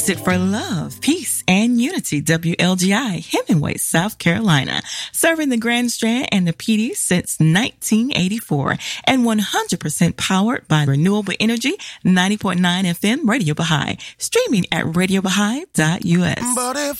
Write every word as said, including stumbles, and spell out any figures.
Music for love, peace, and unity. W L G I, Hemingway, South Carolina. Serving the Grand Strand and the P D since nineteen eighty-four. And one hundred percent powered by renewable energy. ninety point nine F M, Radio Baha'i. Streaming at radio baha'i dot U S. But if